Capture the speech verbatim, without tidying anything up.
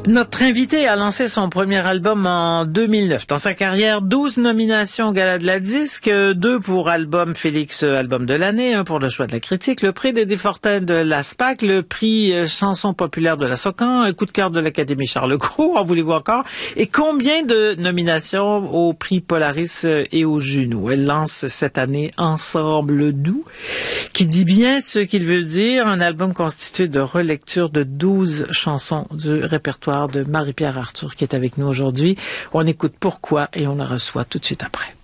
Notre invité a lancé son premier album en deux mille neuf. Dans sa carrière, douze nominations au Gala de la Disque, deux pour album Félix, album de l'année, un pour le choix de la critique, le prix des Desfortins de la SPAC, le prix chanson populaire de la Socan, un coup de cœur de l'Académie Charles Cros, en voulez-vous encore? Et combien de nominations au prix Polaris et au Juno? Elle lance cette année Ensemble doux, qui dit bien ce qu'il veut dire, un album constitué de relectures de douze chansons du répertoire de Marie-Pierre Arthur qui est avec nous aujourd'hui. On écoute Pourquoi et on la reçoit tout de suite après.